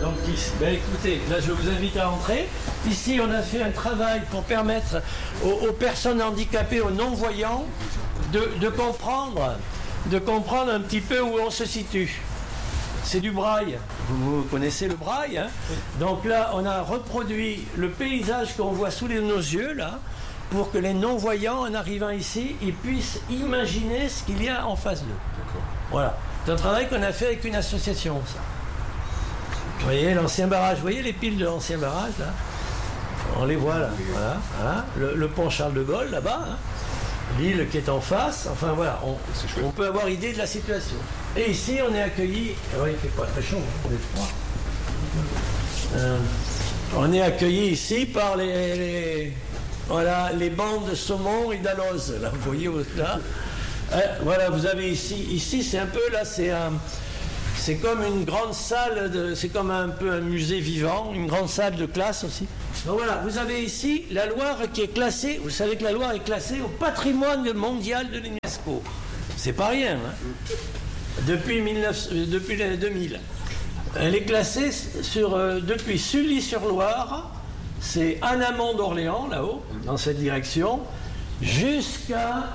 Donc, écoutez, là je vous invite à entrer. Ici, on a fait un travail pour permettre aux personnes handicapées, aux non-voyants, de comprendre un petit peu où on se situe. C'est du braille. Vous connaissez le braille, hein? Donc là, on a reproduit le paysage qu'on voit sous nos yeux, là, pour que les non-voyants, en arrivant ici, ils puissent imaginer ce qu'il y a en face d'eux. Voilà. C'est un travail qu'on a fait avec une association, ça. Vous voyez l'ancien barrage, vous voyez les piles de l'ancien barrage, là? On les voit, là. Voilà. Le pont Charles de Gaulle, là-bas, hein? L'île qui est en face, enfin voilà, on peut avoir idée de la situation. Et ici, on est accueillis, alors il ne fait pas très chaud, hein, il est froid. On est accueillis ici par les bandes de saumon et d'alose, là, vous voyez, là. Voilà, vous avez ici c'est un peu, là, c'est comme une grande salle, c'est comme un peu un musée vivant, une grande salle de classe aussi. Donc voilà, vous avez ici la Loire qui est classée, vous savez que la Loire est classée au patrimoine mondial de l'UNESCO. C'est pas rien, hein. Depuis 2000. Elle est classée depuis Sully-sur-Loire, c'est en amont d'Orléans, là-haut, dans cette direction, jusqu'à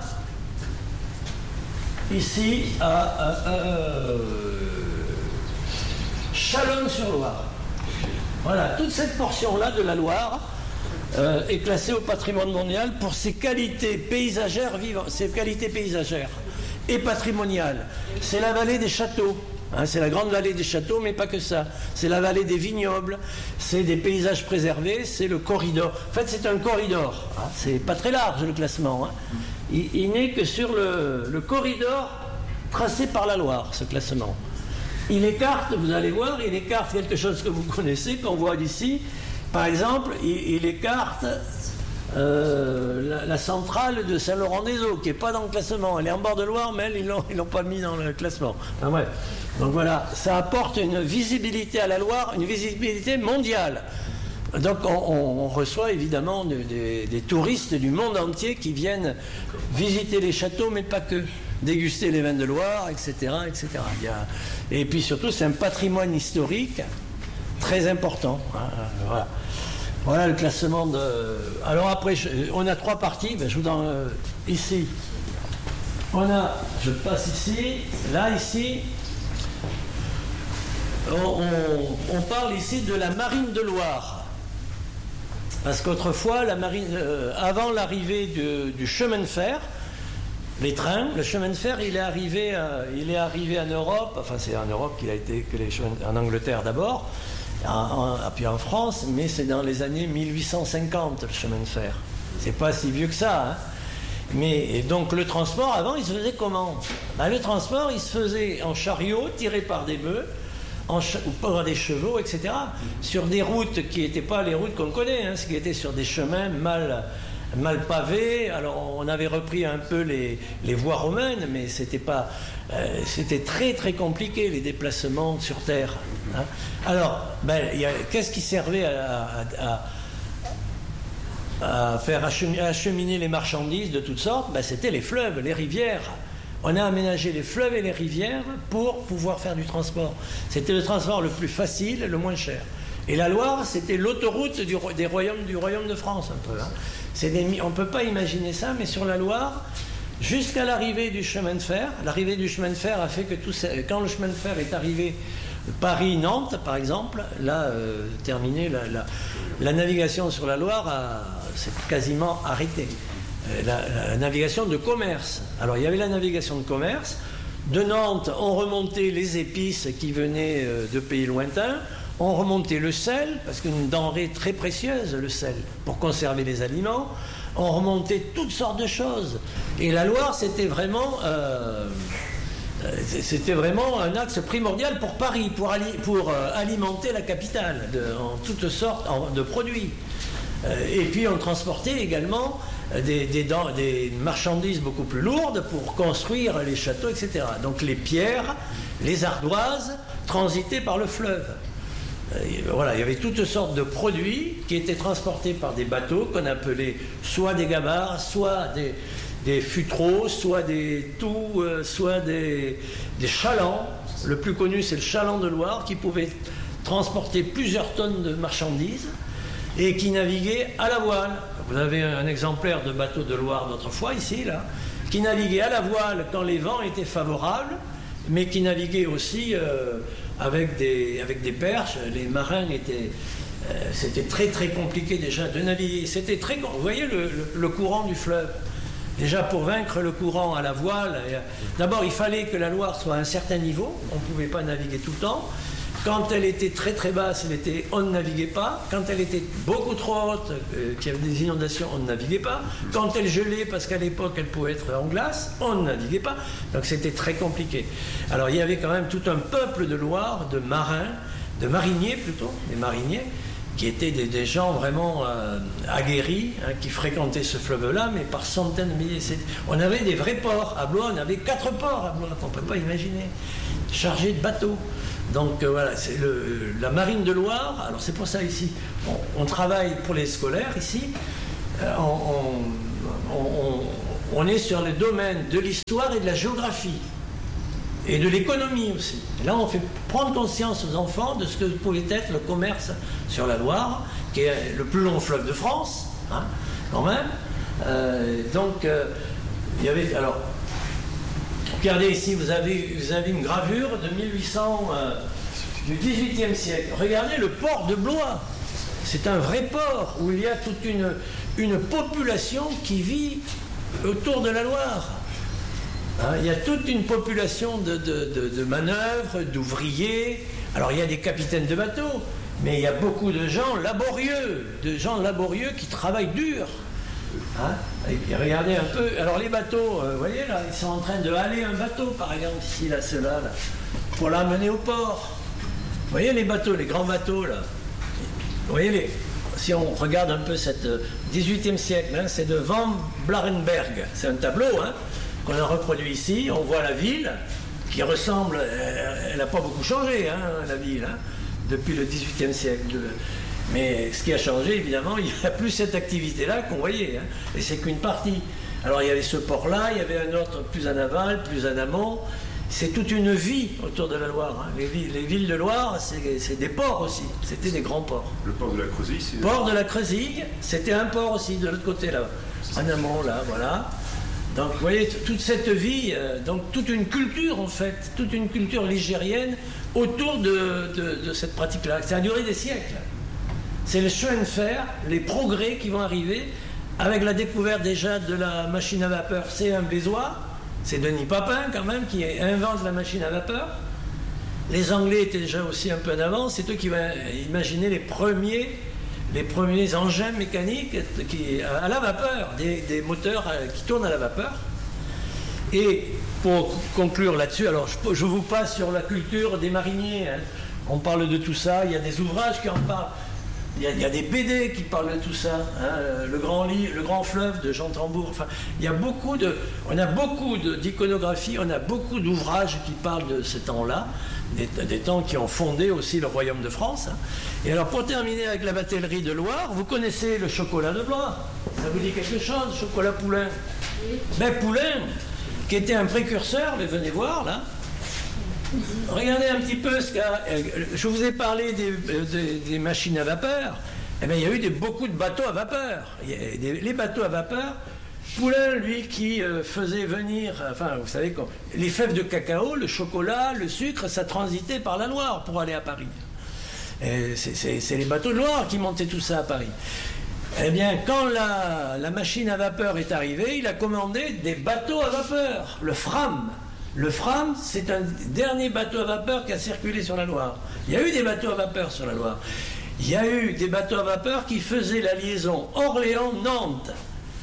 ici à Chalonnes-sur-Loire. Voilà, toute cette portion-là de la Loire est classée au patrimoine mondial pour ses qualités paysagères vivantes, ses qualités paysagères et patrimoniales. C'est la vallée des châteaux, hein, c'est la grande vallée des châteaux, mais pas que ça. C'est la vallée des vignobles, c'est des paysages préservés, c'est le corridor. En fait, c'est un corridor, hein, c'est pas très large le classement, hein. Il n'est que sur le corridor tracé par la Loire, ce classement. Il écarte, vous allez voir, il écarte quelque chose que vous connaissez, qu'on voit d'ici. Par exemple, il écarte la centrale de Saint-Laurent-des-Eaux, qui n'est pas dans le classement. Elle est en bord de Loire, mais ils l'ont pas mis dans le classement. Enfin, bref. Donc voilà, ça apporte une visibilité à la Loire, une visibilité mondiale. Donc on reçoit évidemment des touristes du monde entier qui viennent visiter les châteaux, mais pas que. Déguster les vins de Loire, etc. etc. Et puis surtout, c'est un patrimoine historique très important. Voilà. Voilà le classement de... Alors après, on a 3 parties. Je vous donne ici. Je passe ici, là, ici. On parle ici de la marine de Loire. Parce qu'autrefois, la marine, avant l'arrivée du chemin de fer, les trains, le chemin de fer, il est arrivé en Europe, enfin c'est en Europe qu'il a été, en Angleterre d'abord, puis en France, mais c'est dans les années 1850 le chemin de fer. C'est pas si vieux que ça, hein. Et donc le transport avant, il se faisait comment? Le transport, il se faisait en chariot tiré par des bœufs, ou par des chevaux, etc. Sur des routes qui n'étaient pas les routes qu'on connaît, hein, ce qui était sur des chemins mal pavés. Alors on avait repris un peu les voies romaines, mais c'était très très compliqué les déplacements sur terre, hein. Alors qu'est-ce qui servait à faire acheminer les marchandises de toutes sortes? C'était les fleuves, les rivières. On a aménagé les fleuves et les rivières pour pouvoir faire du transport. C'était le transport le plus facile, le moins cher. Et la Loire, c'était l'autoroute du royaume de France, un peu, hein. On ne peut pas imaginer ça, mais sur la Loire, jusqu'à l'arrivée du chemin de fer, l'arrivée du chemin de fer a fait que quand le chemin de fer est arrivé, Paris-Nantes, par exemple, là, terminé, la navigation sur la Loire s'est quasiment arrêtée. La navigation de commerce. Alors, il y avait la navigation de commerce. De Nantes, on remontait les épices qui venaient de pays lointains. On remontait le sel, parce qu'une denrée très précieuse, le sel, pour conserver les aliments. On remontait toutes sortes de choses. Et la Loire, c'était vraiment un axe primordial pour Paris, pour alimenter la capitale en toutes sortes de produits. Et puis on transportait également des marchandises beaucoup plus lourdes pour construire les châteaux, etc. Donc les pierres, les ardoises transitaient par le fleuve. Voilà, il y avait toutes sortes de produits qui étaient transportés par des bateaux qu'on appelait soit des gabarres, soit des futreaux, soit des toux, soit des chalands. Le plus connu, c'est le chaland de Loire qui pouvait transporter plusieurs tonnes de marchandises et qui naviguaient à la voile. Vous avez un exemplaire de bateau de Loire d'autrefois, ici, là, qui naviguait à la voile quand les vents étaient favorables, mais qui naviguait aussi avec des perches. Les marins étaient... c'était très très compliqué déjà de naviguer. C'était très... Vous voyez le courant du fleuve. Déjà pour vaincre le courant à la voile, d'abord il fallait que la Loire soit à un certain niveau. On ne pouvait pas naviguer tout le temps. Quand elle était très très basse, on ne naviguait pas. Quand elle était beaucoup trop haute, qu'il y avait des inondations, on ne naviguait pas. Quand elle gelait, parce qu'à l'époque elle pouvait être en glace, on ne naviguait pas. Donc c'était très compliqué. Alors il y avait quand même tout un peuple de Loire, de marins, de mariniers plutôt, des mariniers, qui étaient des gens vraiment aguerris, hein, qui fréquentaient ce fleuve-là, mais par centaines de milliers. On avait des vrais ports. À Blois, on avait 4 ports à Blois, qu'on ne peut pas imaginer, chargés de bateaux. Donc voilà, c'est la marine de Loire. Alors c'est pour ça ici, on travaille pour les scolaires ici. On est sur le domaine de l'histoire et de la géographie. Et de l'économie aussi. Et là, on fait prendre conscience aux enfants de ce que pouvait être le commerce sur la Loire, qui est le plus long fleuve de France, hein, quand même. Il y avait... Alors, regardez ici, vous avez une gravure de 1800, du XVIIIe siècle. Regardez le port de Blois. C'est un vrai port où il y a toute une population qui vit autour de la Loire. Hein, il y a toute une population de manœuvres, d'ouvriers. Alors il y a des capitaines de bateaux, mais il y a beaucoup de gens laborieux qui travaillent dur. Hein, et regardez un peu. Alors les bateaux, vous voyez là, ils sont en train de haler un bateau, par exemple ici, là, ceux-là, là, pour l'amener au port. Vous voyez les bateaux, les grands bateaux là. Vous voyez si on regarde un peu cette 18e siècle, hein, c'est de Van Blarenberg. C'est un tableau, hein, qu'on a reproduit ici. On voit la ville qui ressemble, elle n'a pas beaucoup changé, hein, la ville, hein, depuis le XVIIIe siècle. Mais ce qui a changé, évidemment, il n'y a plus cette activité-là qu'on voyait, hein, et c'est qu'une partie. Alors il y avait ce port-là, il y avait un autre plus en aval, plus en amont. C'est toute une vie autour de la Loire. Hein. Les villes de Loire, c'est des ports aussi. C'était des grands ports. Le port de la Creusille, c'est... Le port de la Creusille, c'était un port aussi, de l'autre côté, là. En amont, là, voilà. Donc, vous voyez, toute cette vie, donc toute une culture, en fait, toute une culture ligérienne autour de cette pratique-là. Ça a duré des siècles. C'est le chemin de fer, les progrès qui vont arriver, avec la découverte déjà de la machine à vapeur. C'est un Bézois. C'est Denis Papin, quand même, qui invente la machine à vapeur. Les Anglais étaient déjà aussi un peu en avance. C'est eux qui vont imaginer les premiers engins mécaniques à la vapeur, des moteurs qui tournent à la vapeur. Et pour conclure là-dessus, alors je vous passe sur la culture des mariniers. Hein. On parle de tout ça, il y a des ouvrages qui en parlent. Il y a des BD qui parlent de tout ça, hein, le grand fleuve de Jean Tambour. Enfin, on a beaucoup d'iconographie, on a beaucoup d'ouvrages qui parlent de ce temps-là, des temps qui ont fondé aussi le royaume de France. Hein. Et alors pour terminer avec la batellerie de Loire, vous connaissez le chocolat de Blois. Ça vous dit quelque chose, chocolat Poulain? Ben Poulain, qui était un précurseur, mais venez voir là. Regardez un petit peu ce qu'a... Je vous ai parlé des machines à vapeur. Eh bien, il y a eu beaucoup de bateaux à vapeur. Les bateaux à vapeur, Poulain, lui, qui faisait venir... Enfin, vous savez, les fèves de cacao, le chocolat, le sucre, ça transitait par la Loire pour aller à Paris. C'est les bateaux de Loire qui montaient tout ça à Paris. Eh bien, quand la machine à vapeur est arrivée, il a commandé des bateaux à vapeur, le Fram. Le Fram, c'est un dernier bateau à vapeur qui a circulé sur la Loire. Il y a eu des bateaux à vapeur sur la Loire. Il y a eu des bateaux à vapeur qui faisaient la liaison Orléans-Nantes.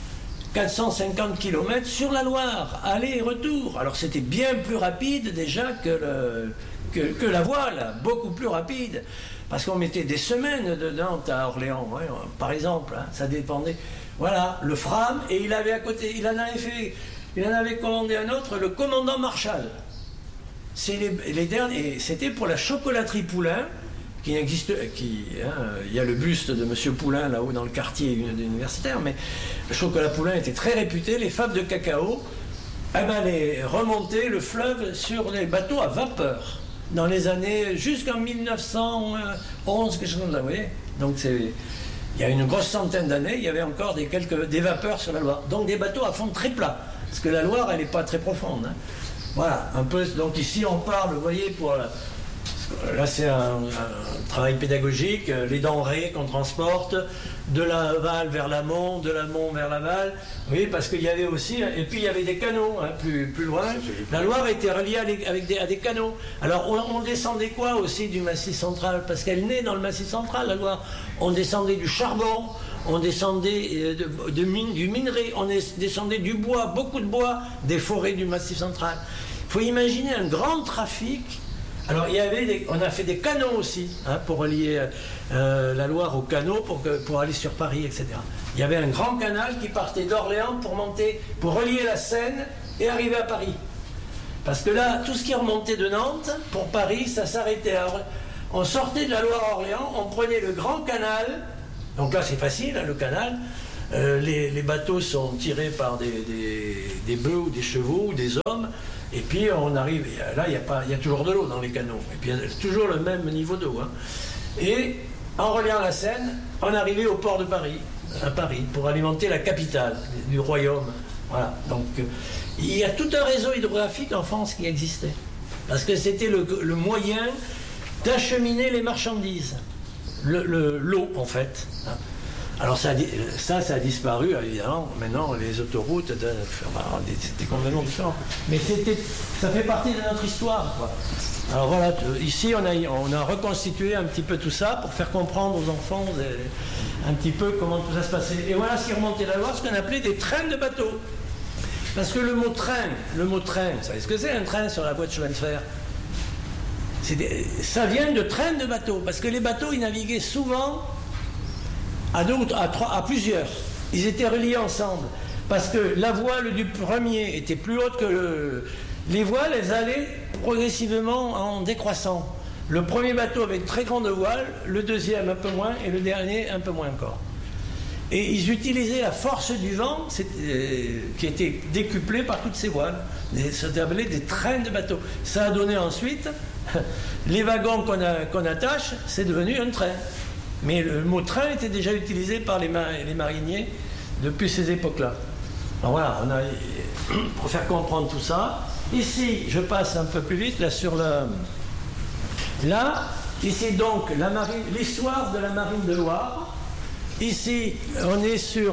450 km sur la Loire, aller et retour. Alors c'était bien plus rapide déjà que la voile, beaucoup plus rapide. Parce qu'on mettait des semaines de Nantes à Orléans, ouais, par exemple, hein, ça dépendait. Voilà, le Fram, et il avait à côté, il en avait commandé un autre, le commandant Marshall. C'est les derniers, c'était pour la chocolaterie Poulain, qui n'existe, il y a le buste de M. Poulain là-haut dans le quartier universitaire, mais le chocolat Poulain était très réputé, les fables de cacao, les remontaient le fleuve sur les bateaux à vapeur. dans les années jusqu'en 1911, quelque chose comme ça, vous voyez. Donc il y a une grosse centaine d'années, il y avait encore des vapeurs sur la Loire. Donc des bateaux à fond très plat, parce que la Loire, elle n'est pas très profonde. Hein. Voilà, un peu. Donc ici, on parle, vous voyez, là, c'est un travail pédagogique, les denrées qu'on transporte, de l'aval vers l'amont, de l'amont vers l'aval. Oui, parce qu'il y avait aussi, et puis il y avait des canaux, hein, plus loin. La Loire était reliée à des canaux. Alors on descendait quoi aussi du Massif central? Parce qu'elle naît dans le Massif central, la Loire. On descendait du charbon, on descendait du minerai, on descendait du bois, beaucoup de bois, des forêts du Massif central. Il faut imaginer un grand trafic. Alors on a fait des canaux aussi, hein, pour relier la Loire aux canaux pour aller sur Paris, etc. Il y avait un grand canal qui partait d'Orléans pour relier la Seine et arriver à Paris. Parce que là, tout ce qui remontait de Nantes pour Paris, ça s'arrêtait. On sortait de la Loire à Orléans, on prenait le grand canal, donc là c'est facile, hein, le canal. Les bateaux sont tirés par des bœufs ou des chevaux ou des hommes. Et puis on arrive, là il y a toujours de l'eau dans les canaux, et puis il y a toujours le même niveau d'eau. Hein. Et en reliant la Seine, on arrivait au port de Paris, à Paris, pour alimenter la capitale du royaume. Voilà. Donc il y a tout un réseau hydrographique en France qui existait, parce que c'était le moyen d'acheminer les marchandises, l'eau en fait. Hein. Alors ça a disparu, évidemment. Maintenant, les autoroutes, c'était complètement différent. Mais ça fait partie de notre histoire, quoi. Alors voilà, ici, on a reconstitué un petit peu tout ça pour faire comprendre aux enfants un petit peu comment tout ça se passait. Et voilà ce qui remontait la Loire, ce qu'on appelait des trains de bateaux. Parce que le mot train, vous savez ce que c'est un train sur la voie de chemin de fer? Ça vient de train de bateau, parce que les bateaux, ils naviguaient souvent à plusieurs. Ils étaient reliés ensemble parce que la voile du premier était plus haute que les voiles, elles allaient progressivement en décroissant. Le premier bateau avait une très grande voile, le deuxième un peu moins et le dernier un peu moins encore. Et ils utilisaient la force du vent qui était décuplée par toutes ces voiles. C'était appelé des trains de bateaux. Ça a donné ensuite les wagons qu'on attache, c'est devenu un train. Mais le mot train était déjà utilisé par les mariniers depuis ces époques-là. Alors voilà, pour faire comprendre tout ça. Ici, je passe un peu plus vite, là sur ici donc l'histoire de la marine de Loire. Ici, on est sur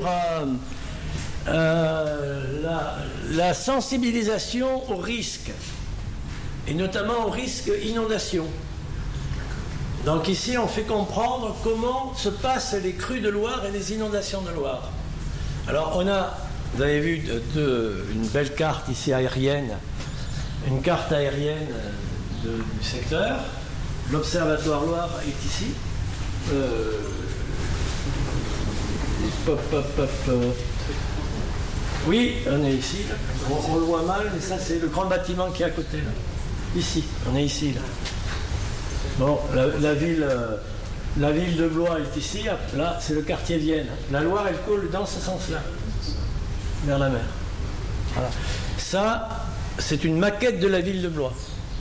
la sensibilisation au risque, et notamment au risque inondation. Donc ici, on fait comprendre comment se passent les crues de Loire et les inondations de Loire. Alors vous avez vu une belle carte ici aérienne, une carte aérienne du secteur. L'Observatoire Loire est ici. Oui, on est ici. On le voit mal, mais ça c'est le grand bâtiment qui est à côté. Là. Ici, on est ici. Là. Bon, la ville de Blois est ici, là c'est le quartier Vienne. La Loire, elle coule dans ce sens-là, vers la mer. Voilà. Ça, c'est une maquette de la ville de Blois.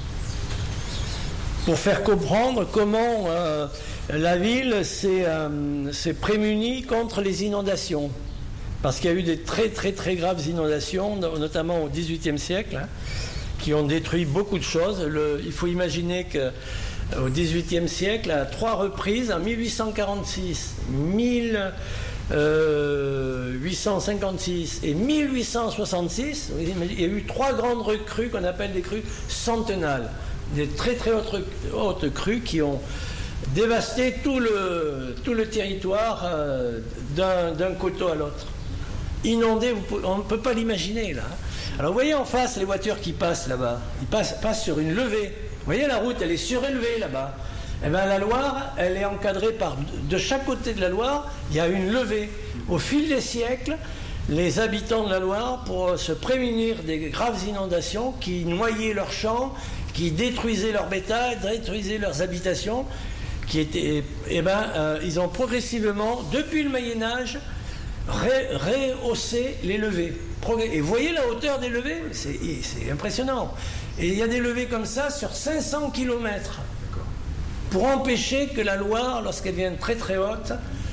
Pour faire comprendre comment la ville s'est prémunie contre les inondations. Parce qu'il y a eu des très très très graves inondations, notamment au XVIIIe siècle, hein, qui ont détruit beaucoup de choses. Il faut imaginer que au XVIIIe siècle, à 3 reprises, en 1846, 1856 et 1866, il y a eu 3 grandes crues qu'on appelle des crues centennales. Des très très hautes crues qui ont dévasté tout le territoire d'un coteau à l'autre. Inondé, on ne peut pas l'imaginer là. Alors vous voyez en face les voitures qui passent là-bas, ils passent sur une levée. Vous voyez la route, elle est surélevée là-bas. Eh bien la Loire, elle est encadrée de chaque côté de la Loire, il y a une levée. Au fil des siècles, les habitants de la Loire, pour se prémunir des graves inondations qui noyaient leurs champs, qui détruisaient leur bétail, détruisaient leurs habitations, ils ont progressivement, depuis le Moyen-Âge, rehausser les levées. Et vous voyez la hauteur des levées, c'est impressionnant. Et il y a des levées comme ça sur 500 km pour empêcher que la Loire, lorsqu'elle vient très très haute,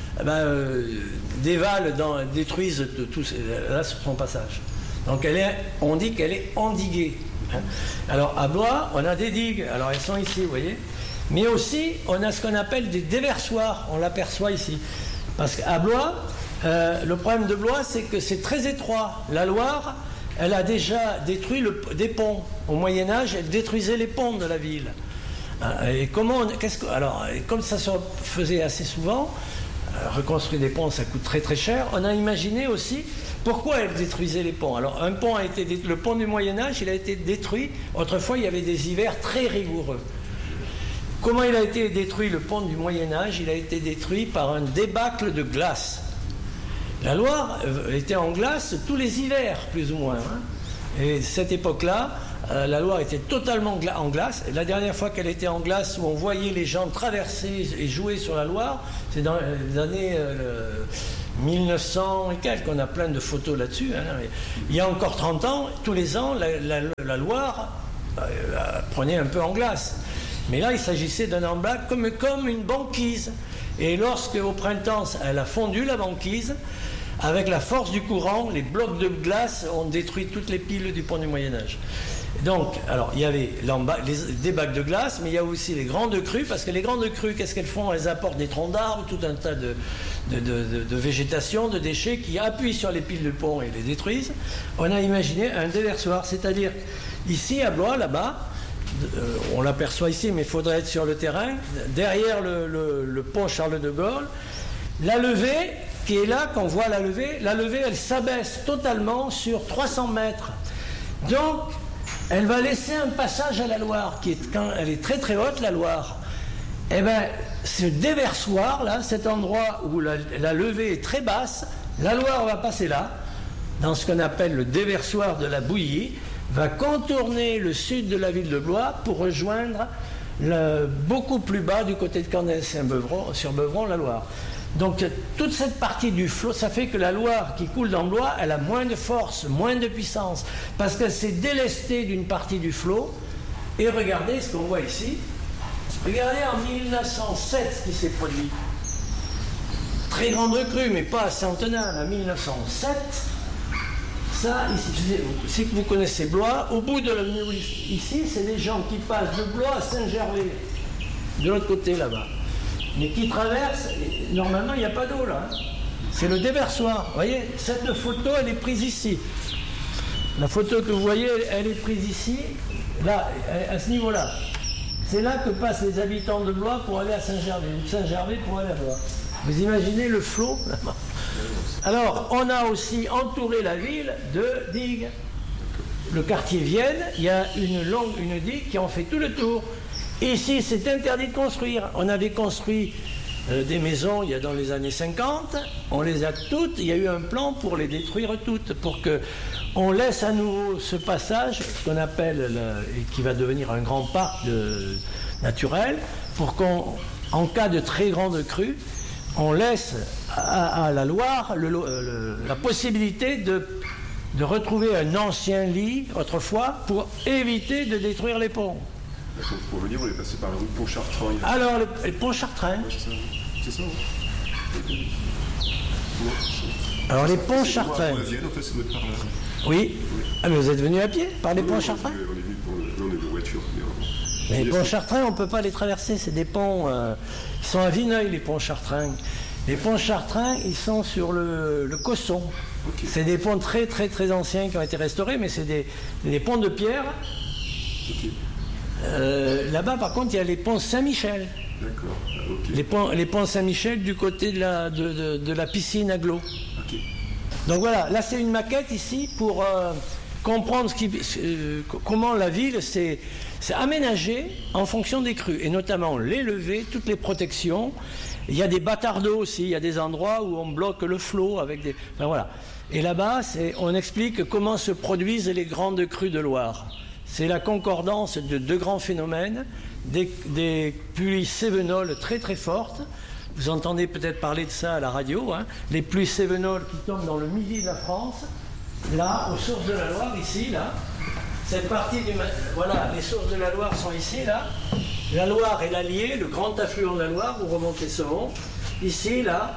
dévale, détruise tout là sur son passage. Donc on dit qu'elle est endiguée. Alors à Blois, on a des digues, alors elles sont ici, vous voyez. Mais aussi, on a ce qu'on appelle des déversoirs, on l'aperçoit ici. Parce qu'à Blois, le problème de Blois, c'est que c'est très étroit. La Loire, elle a déjà détruit des ponts. Au Moyen-Âge, elle détruisait les ponts de la ville. Et comme ça se faisait assez souvent, reconstruire des ponts, ça coûte très très cher, on a imaginé aussi pourquoi elle détruisait les ponts. Alors, le pont du Moyen-Âge, il a été détruit. Autrefois, il y avait des hivers très rigoureux. Comment il a été détruit, le pont du Moyen-Âge? Il a été détruit par un débâcle de glace. La Loire était en glace tous les hivers, plus ou moins. Et cette époque-là, la Loire était totalement en glace. Et la dernière fois qu'elle était en glace, où on voyait les gens traverser et jouer sur la Loire, c'est dans les années 1900 et quelques. On a plein de photos là-dessus. Il y a encore 30 ans, tous les ans, la Loire prenait un peu en glace. Mais là, il s'agissait d'un emblâtre comme une banquise. Et lorsque, au printemps, elle a fondu, la banquise, avec la force du courant, les blocs de glace ont détruit toutes les piles du pont du Moyen-Âge. Donc, alors, il y avait des bacs de glace, mais il y a aussi les grandes crues, parce que les grandes crues, qu'est-ce qu'elles font? Elles apportent des troncs d'arbres, tout un tas de végétation, de déchets qui appuient sur les piles de pont et les détruisent. On a imaginé un déversoir, c'est-à-dire, ici, à Blois, là-bas, on l'aperçoit ici, mais il faudrait être sur le terrain, derrière le pont Charles de Gaulle, la levée qui est là, qu'on voit la levée, elle s'abaisse totalement sur 300 mètres. Donc, elle va laisser un passage à la Loire, quand elle est très très haute, la Loire. Eh bien, ce déversoir, là, cet endroit où la levée est très basse, la Loire va passer là, dans ce qu'on appelle le déversoir de la Bouillie, va contourner le sud de la ville de Blois pour rejoindre beaucoup plus bas du côté de Candel-sur-Beuvron, la Loire. Donc toute cette partie du flot, ça fait que la Loire qui coule dans Blois, elle a moins de force, moins de puissance, parce qu'elle s'est délestée d'une partie du flot. Et regardez ce qu'on voit ici. Regardez en 1907 ce qui s'est produit. Très grande crue, mais pas à Centenaire, en 1907. Ça, ici, si vous connaissez Blois, au bout de ici, c'est des gens qui passent de Blois à Saint-Gervais, de l'autre côté là-bas, mais qui traversent. Normalement, il n'y a pas d'eau là. C'est le déversoir. Vous voyez, cette photo, elle est prise ici. La photo que vous voyez, elle est prise ici, là, à ce niveau-là. C'est là que passent les habitants de Blois pour aller à Saint-Gervais, ou de Saint-Gervais pour aller à Blois. Vous imaginez le flot là-bas. Alors, on a aussi entouré la ville de digues. Le quartier Vienne, il y a une digue qui en fait tout le tour. Ici, c'est interdit de construire. On avait construit des maisons il y a dans les années 50, on les a toutes, il y a eu un plan pour les détruire toutes, pour qu'on laisse à nouveau ce passage, ce qu'on appelle, et qui va devenir un grand parc naturel, pour qu'en cas de très grande crue, on laisse à la Loire la possibilité de retrouver un ancien lit, autrefois, pour éviter de détruire les ponts. Pour venir, vous allez passer par la rue Pontchartrain. Alors, le Pontchartrain. Ouais, c'est ça, hein. Alors, les Pontchartrain. Oui. Ah, mais vous êtes venu à pied par les Pontchartrain? On est venu on est de voiture. Mais les Pontchartrain, on ne peut pas les traverser. C'est des ponts qui sont à Vineuil, les Pontchartrain. Les Pontchartrain, ils sont sur le Cosson. Okay. C'est des ponts très très très anciens qui ont été restaurés, mais c'est des ponts de pierre. Okay. Là-bas, par contre, il y a les ponts Saint-Michel. D'accord. Okay. Les ponts Saint-Michel du côté de la piscine Aglo. Okay. Donc voilà, là c'est une maquette ici pour comprendre comment la ville s'est aménagée en fonction des crues, et notamment les levées, toutes les protections. Il y a des bâtards d'eau aussi, il y a des endroits où on bloque le flot avec des... Enfin, voilà. Et là-bas, on explique comment se produisent les grandes crues de Loire. C'est la concordance de deux grands phénomènes, des pluies cévenoles très très fortes, vous entendez peut-être parler de ça à la radio, hein, les pluies cévenoles qui tombent dans le midi de la France, là, aux sources de la Loire, ici, là. Cette partie voilà, les sources de la Loire sont ici, là. La Loire et l'Allier, le grand affluent de la Loire, où remonte les Sauron. Ici, là,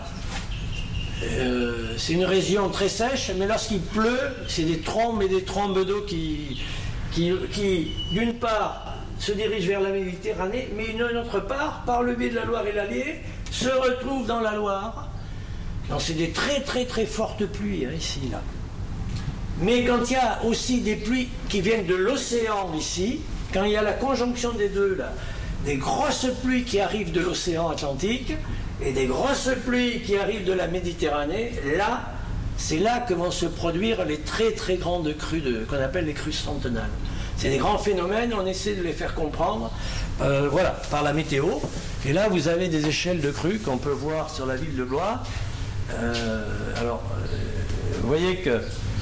c'est une région très sèche, mais lorsqu'il pleut, c'est des trombes et des trombes d'eau qui d'une part, se dirigent vers la Méditerranée, mais une autre part, par le biais de la Loire et l'Allier, se retrouvent dans la Loire. Donc c'est des très très très fortes pluies, hein, ici, là. Mais quand il y a aussi des pluies qui viennent de l'océan ici, quand il y a la conjonction des deux là, des grosses pluies qui arrivent de l'océan Atlantique et des grosses pluies qui arrivent de la Méditerranée, là, c'est là que vont se produire les très très grandes crues qu'on appelle les crues centenales. C'est des grands phénomènes, on essaie de les faire comprendre, voilà, par la météo. Et là, vous avez des échelles de crues qu'on peut voir sur la ville de Blois. Vous voyez que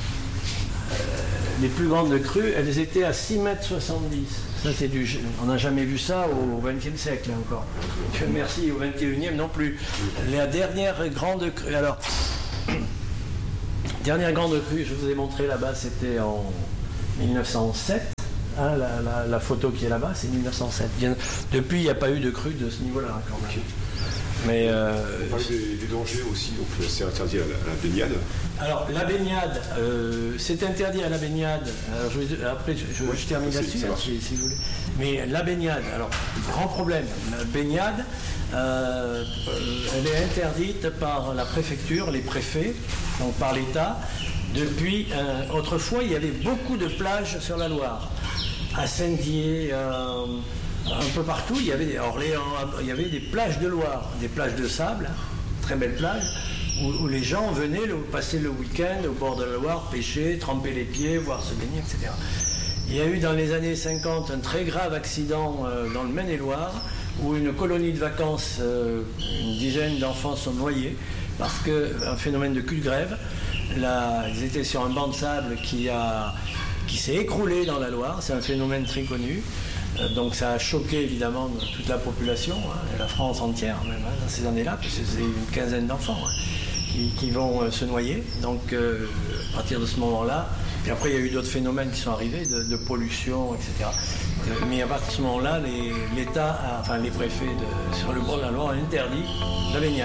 les plus grandes crues, elles étaient à 6,70 m. Ça, on n'a jamais vu ça au XXe siècle, là encore. Dieu merci, au XXIe non plus. La dernière grande crue, alors, dernière grande crue, je vous ai montré là-bas, c'était en 1907. Hein, la photo qui est là-bas, c'est 1907. Depuis, il n'y a pas eu de crue de ce niveau-là, quand même. Mais on parle des dangers aussi, donc c'est interdit à la baignade. Alors la baignade, c'est interdit à la baignade. Alors, après, je termine là-dessus, si vous voulez. Mais la baignade, alors grand problème. La baignade, elle est interdite par la préfecture, les préfets, donc par l'État. Depuis, autrefois, il y avait beaucoup de plages sur la Loire, à Saint-Dié. Un peu partout, il y avait Orléans, il y avait des plages de Loire, des plages de sable, très belles plages, où les gens venaient passer le week-end au bord de la Loire, pêcher, tremper les pieds, voir se baigner, etc. Il y a eu dans les années 50 un très grave accident dans le Maine-et-Loire, où une colonie de vacances, une dizaine d'enfants sont noyés, parce qu'un phénomène de cul de grève, ils étaient sur un banc de sable qui s'est écroulé dans la Loire, c'est un phénomène très connu. Donc ça a choqué évidemment toute la population, hein, et la France entière même, hein, dans ces années-là, puisque c'est une quinzaine d'enfants qui vont se noyer. Donc à partir de ce moment-là, puis après il y a eu d'autres phénomènes qui sont arrivés, de pollution, etc. Mais à partir de ce moment-là, l'État, enfin les préfets sur le bord de la Loire ont interdit la baignade.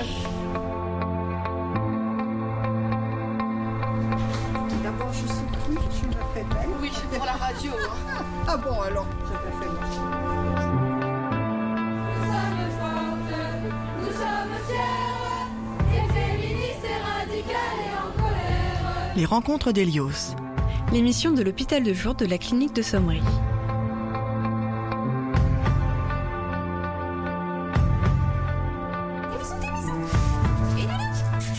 D'abord je m'appelle belle. Oui, c'est pour la radio. Hein. Ah bon alors, je te fais moi. Nous sommes fortes, nous sommes fières, et féministes et radicales et en colère. Les rencontres d'Hélios. L'émission de l'hôpital de jour de la clinique de Sommery.